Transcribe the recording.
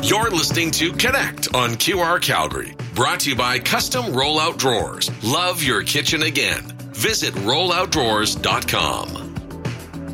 You're listening to Connect on QR Calgary. Brought to you by Custom Rollout Drawers. Love your kitchen again. Visit rolloutdrawers.com.